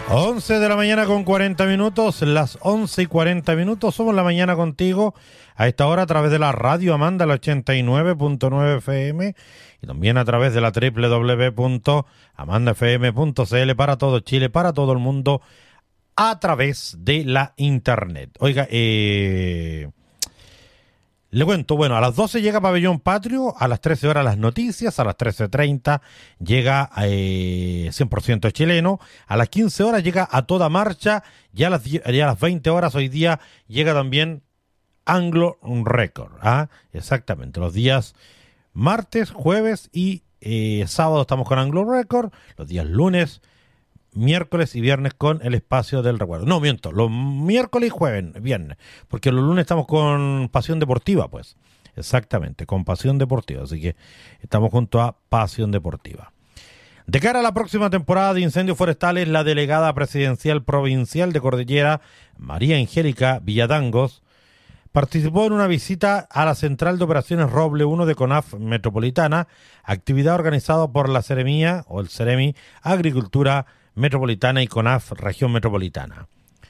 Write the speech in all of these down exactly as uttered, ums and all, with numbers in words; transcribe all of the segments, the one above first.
once de la mañana con cuarenta minutos, las once y cuarenta minutos, somos la mañana contigo a esta hora a través de la radio Amanda, el ochenta y nueve punto nueve F M y también a través de la doble u doble u doble u punto amanda f m punto c l para todo Chile, para todo el mundo a través de la internet. Oiga, eh... le cuento, bueno, a las doce llega Pabellón Patrio, a las trece horas las noticias, a las trece treinta llega eh, cien por ciento chileno, a las quince horas llega A Toda Marcha, y a las, ya a las veinte horas hoy día llega también Anglo Record, ¿ah? Exactamente, los días martes, jueves y eh, sábado estamos con Anglo Record, los días lunes, miércoles y viernes con el espacio del recuerdo. No, miento, los miércoles y jueves, viernes, porque los lunes estamos con Pasión Deportiva, pues. Exactamente, con Pasión Deportiva, así que estamos junto a Pasión Deportiva. De cara a la próxima temporada de incendios forestales, la delegada presidencial provincial de Cordillera, María Angélica Villadangos, participó en una visita a la Central de Operaciones Roble uno de CONAF Metropolitana, actividad organizada por la Seremía o el Ceremi Agricultura Metropolitana y CONAF Región Metropolitana.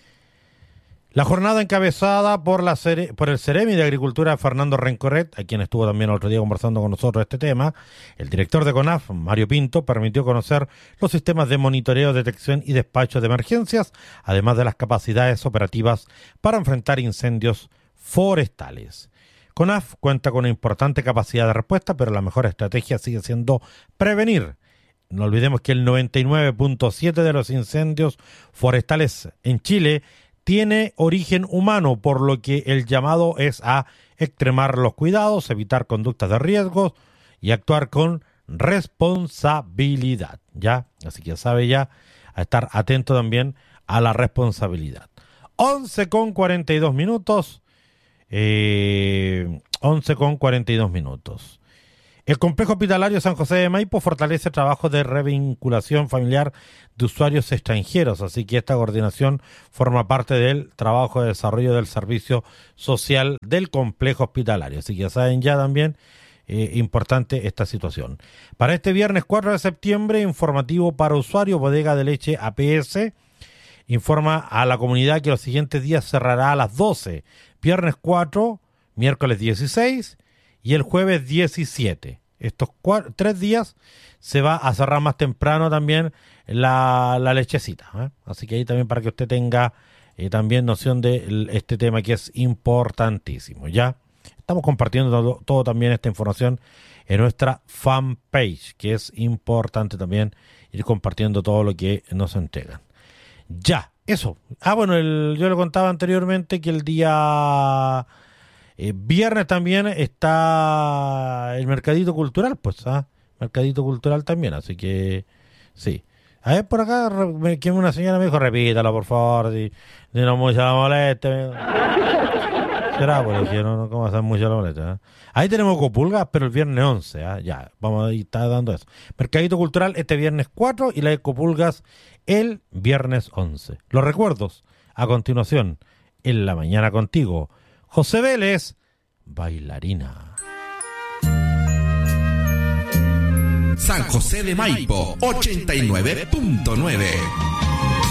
La jornada encabezada por, la Cere, por el Ceremi de Agricultura Fernando Rencoret, a quien estuvo también el otro día conversando con nosotros este tema, el director de CONAF, Mario Pinto, permitió conocer los sistemas de monitoreo, detección y despacho de emergencias, además de las capacidades operativas para enfrentar incendios forestales. CONAF cuenta con una importante capacidad de respuesta, pero la mejor estrategia sigue siendo prevenir. No olvidemos que el noventa y nueve punto siete de los incendios forestales en Chile tiene origen humano, por lo que el llamado es a extremar los cuidados, evitar conductas de riesgo y actuar con responsabilidad, ¿ya? Así que ya sabe ya, a estar atento también a la responsabilidad. once con cuarenta y dos minutos, eh, once con cuarenta y dos minutos. El Complejo Hospitalario San José de Maipo fortalece trabajos de revinculación familiar de usuarios extranjeros, así que esta coordinación forma parte del trabajo de desarrollo del servicio social del Complejo Hospitalario. Así que ya saben ya también, eh, importante esta situación. Para este viernes cuatro de septiembre, informativo para usuarios, Bodega de Leche A P S informa a la comunidad que los siguientes días cerrará a las doce, viernes cuatro, miércoles dieciséis y el jueves diecisiete. Estos cuatro, tres días se va a cerrar más temprano también la, la lechecita, ¿eh? Así que ahí también para que usted tenga eh, también noción de este tema que es importantísimo. Ya estamos compartiendo todo, todo también esta información en nuestra fanpage, que es importante también ir compartiendo todo lo que nos entregan. Ya, eso. Ah, bueno, el, yo le contaba anteriormente que el día... Eh, viernes también está el Mercadito Cultural, pues, ¿ah? Mercadito Cultural también, así que sí. A ver, por acá, re, que una señora me dijo, repítalo, por favor, si, si no mucha la moleste. Será, por eso, no, no, ¿cómo hacer mucha la moleste? ¿eh? Ahí tenemos Copulgas, pero el viernes once, ¿ah? Ya, vamos a estar dando eso. Mercadito Cultural este viernes cuatro y la de Copulgas el viernes once. Los recuerdos, a continuación, en la mañana contigo. José Vélez, bailarina. San José de Maipo, ochenta y nueve punto nueve.